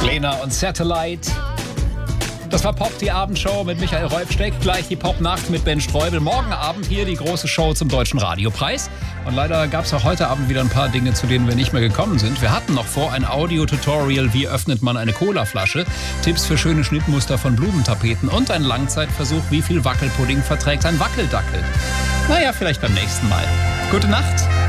Lena und Satellite. Das war Pop, die Abendshow mit Michael Räufsteck. Gleich die Popnacht mit Ben Streubel. Morgen Abend hier die große Show zum Deutschen Radiopreis. Und leider gab es auch heute Abend wieder ein paar Dinge, zu denen wir nicht mehr gekommen sind. Wir hatten noch vor ein Audio-Tutorial, wie öffnet man eine Colaflasche, Tipps für schöne Schnittmuster von Blumentapeten und ein Langzeitversuch, wie viel Wackelpudding verträgt ein Wackeldackel. Naja, vielleicht beim nächsten Mal. Gute Nacht.